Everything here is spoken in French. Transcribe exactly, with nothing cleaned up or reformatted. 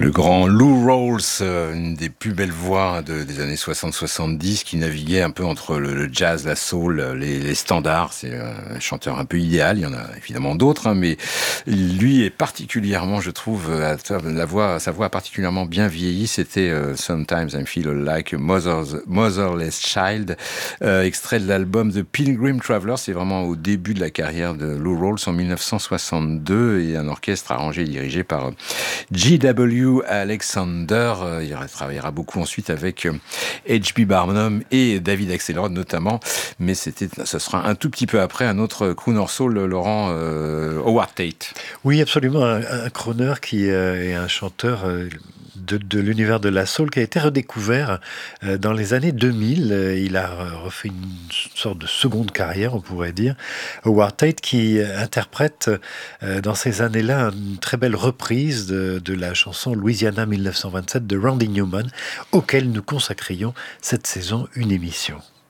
Le grand Lou Rawls, euh, une des plus belles voix de- des années soixante soixante-dix, qui naviguait un peu entre le, le jazz, la soul, les, les standards. C'est un chanteur un peu idéal. Il y en a évidemment d'autres, hein, mais lui est particulièrement, je trouve, euh, la voix, sa voix a particulièrement bien vieilli. C'était euh, Sometimes I Feel Like a Mother's, Motherless Child, euh, extrait de l'album The Pilgrim Traveler. C'est vraiment au début de la carrière de Lou Rawls en mille neuf cent soixante-deux, et un orchestre arrangé et dirigé par G W Alexander. Il travaillera beaucoup ensuite avec H B Barnum et David Axelrod notamment, mais c'était, ce sera un tout petit peu après un autre crooner soul, Laurent, euh, Howard Tate. Oui, absolument, un, un crooner qui euh, est un chanteur euh, de, de l'univers de la soul qui a été redécouvert euh, dans les années deux mille. Euh, il a refait une sorte de seconde carrière, on pourrait dire. Howard Tate qui interprète euh, dans ces années-là une très belle reprise de, de la chanson Louisiana mille neuf cent vingt-sept de Randy Newman, auquel nous consacrions cette saison une émission.